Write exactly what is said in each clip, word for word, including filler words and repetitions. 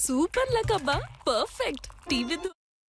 Super లకబ్బా perfect TV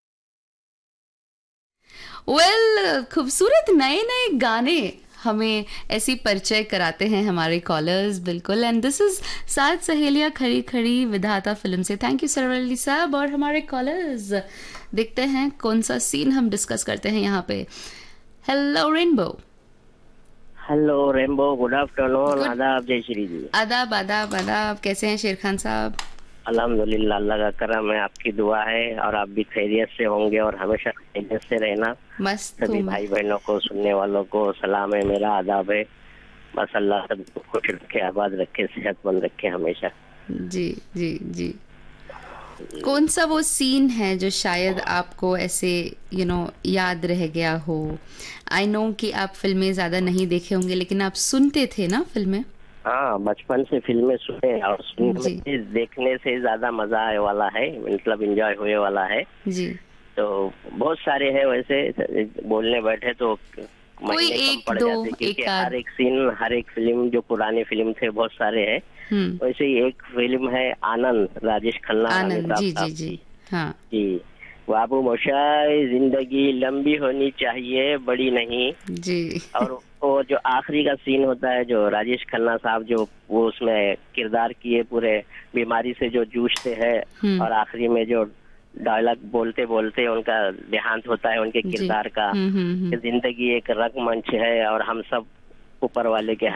well well, खूबसूरत नए नए गाने हमें ऐसी परिचय कराते हैं हमारे कॉलर्स बिल्कुल। एंड दिस इज सात सहेलियां खड़ी खड़ी विधाता फिल्म से। थैंक यू सरवली साहब। और हमारे कॉलर्स देखते हैं कौन सा सीन हम डिस्कस करते हैं यहाँ पे। Hello rainbow. Hello rainbow, good afternoon. आदाब जय श्री जी। आदाब आदाब आदाब। कैसे हैं शेर खान साहब? अल्हम्दुलिल्लाह, अल्लाह का करम है, आपकी दुआ है और आप भी खैरियत से होंगे और हमेशा खैरियत से रहना। मस्त सभी भाई बहनों को, सुनने वालों को सलाम है, मेरा आदाब है। बस अल्लाह सबको खुश रखे, आबाद रखे, सेहतमंद रखे हमेशा। जी जी जी। कौन सा वो सीन है जो शायद आपको ऐसे यू you नो know, याद रह गया हो? आई नो कि आप फिल्में ज्यादा नहीं देखे होंगे लेकिन आप सुनते थे ना फिल्में? हाँ, बचपन से फिल्में सुने और सुनने से, देखने से ज्यादा मजा आने वाला है, मतलब एंजॉय होने वाला है जी। तो बहुत सारे हैं, वैसे बोलने बैठे तो कोई एक पड़ दो जाते, क्योंकि हर एक सीन, हर एक फिल्म, जो पुराने फिल्म थे बहुत सारे हैं, वैसे ही एक फिल्म है आनंद, राजेश खन्ना, आनंद जी जी जी हाँ जी। बाबू मोशाई, जिंदगी लंबी होनी चाहिए, बड़ी नहीं जी। और वो जो आखिरी का सीन होता है, जो राजेश खन्ना साहब जो वो उसमें किरदार किए, पूरे बीमारी से जो जूझते हैं और आखिरी में जो डायलॉग बोलते बोलते उनका देहांत होता है, उनके किरदार का, जिंदगी एक रंगमंच है और हम सब ऊपर वाले के